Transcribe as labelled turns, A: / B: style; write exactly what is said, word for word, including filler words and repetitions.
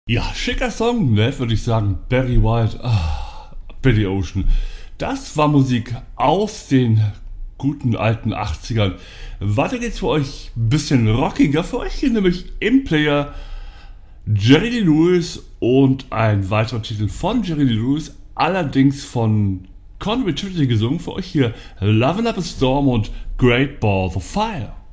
A: Ja, schicker Song, ne, würde ich sagen. Barry White, ah, Billy Ocean. Das war Musik aus den guten alten achtzigern. Weiter geht's für euch ein bisschen rockiger. Für euch hier nämlich im Player Jerry Lee Lewis und ein weiterer Titel von Jerry Lee Lewis, allerdings von Conway Twitty gesungen. Für euch hier Lovin' Up a Storm und Great Balls of Fire.